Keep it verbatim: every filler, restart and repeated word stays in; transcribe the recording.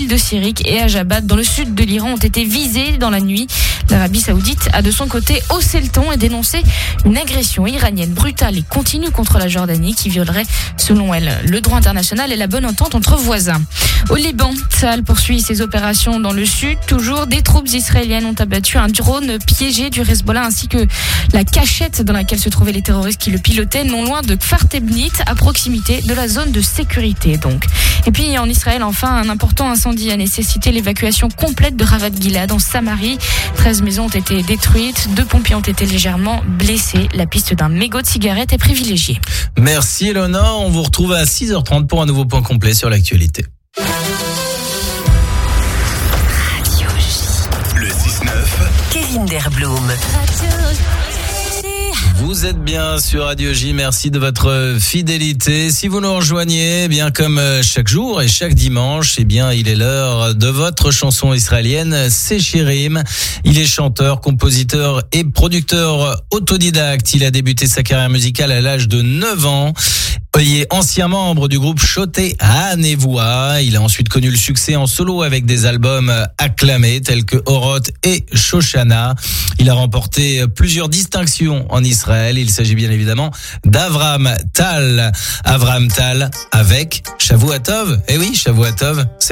villes de Sirik et Ajabad dans le sud de l'Iran ont été visées dans la nuit. L'Arabie Saoudite a de son côté haussé le ton et dénoncé une agression iranienne brutale et continue contre la Jordanie qui violerait, selon elle, le droit international et la bonne entente entre voisins. Au Liban, Tsahal poursuit ses opérations dans le sud. Toujours, des troupes israéliennes ont abattu un drone piégé du Hezbollah ainsi que la cachette dans laquelle se trouvaient les terroristes qui le pilotaient, non loin de Kfar Tebnit, à proximité de la zone de sécurité donc. Et puis en Israël, enfin, un important incendie a nécessité l'évacuation complète de Ravat Gilad en Samarie. treize maisons ont été détruites, deux pompiers ont été légèrement blessés. La piste d'un mégot de cigarette est privilégiée. Merci Elona, on vous retrouve à six heures trente pour un nouveau point complet sur l'actualité. Radio J. Le six neuf. Kevin Derblum. Vous êtes bien sur Radio J, merci de votre fidélité. Si vous nous rejoignez, eh bien comme chaque jour et chaque dimanche, eh bien il est l'heure de votre chanson israélienne, c'est Shirim. Il est chanteur, compositeur et producteur autodidacte. Il a débuté sa carrière musicale à l'âge de neuf ans. Il est ancien membre du groupe Shoté Hanevoa. Il a ensuite connu le succès en solo avec des albums acclamés tels que Oroth et Shoshana. Il a remporté plusieurs distinctions en Israël. Il s'agit bien évidemment d'Avraham Tal. Avraham Tal avec Shavuot Tov. Eh oui, Shavuot Tov, c'est